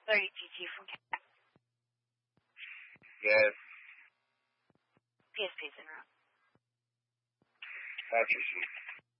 30GG from Cat. Yes. PSP's en route. Patches.